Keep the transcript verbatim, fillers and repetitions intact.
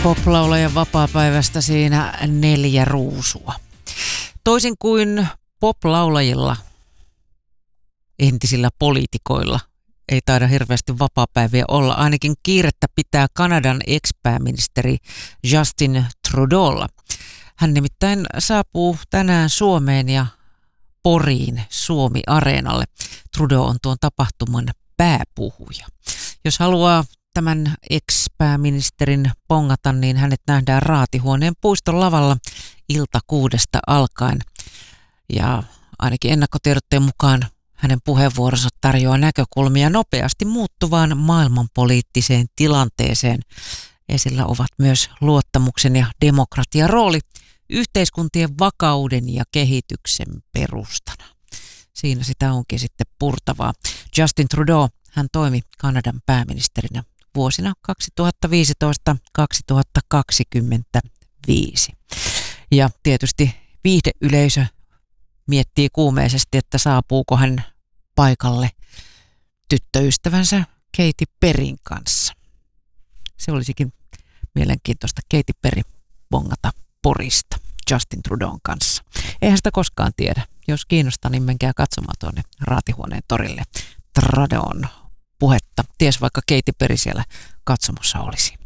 Poplaulajan vapaapäivästä siinä neljä ruusua. Toisin kuin poplaulajilla, entisillä poliitikoilla, ei taida hirveästi vapaapäiviä olla. Ainakin kiirettä pitää Kanadan ex-pääministeri Justin Trudeaulla. Hän nimittäin saapuu tänään Suomeen ja Poriin Suomi-areenalle. Trudeau on tuon tapahtuman pääpuhuja. Jos haluaa tämän ex-pääministerin pongata, niin hänet nähdään Raatihuoneen puiston lavalla ilta kuudesta alkaen. Ja ainakin ennakkotiedotteen mukaan hänen puheenvuoronsa tarjoaa näkökulmia nopeasti muuttuvaan maailmanpoliittiseen tilanteeseen. Esillä ovat myös luottamuksen ja demokratian rooli yhteiskuntien vakauden ja kehityksen perustana. Siinä sitä onkin sitten purtavaa. Justin Trudeau, hän toimi Kanadan pääministerinä vuosina kaksituhattaviisitoista kaksituhattakaksikymmentäviisi. Ja tietysti viihdeyleisö miettii kuumeisesti, että saapuuko hän paikalle tyttöystävänsä Katy Perryn kanssa. Se olisikin mielenkiintoista Katy Perry bongata Porista Justin Trudeaun kanssa. Eihän sitä koskaan tiedä. Jos kiinnostaa, niin menkää katsomaan tuonne Raatihuoneen torille Trudeaun puhetta. Ties vaikka Katy Perry siellä katsomossa olisi.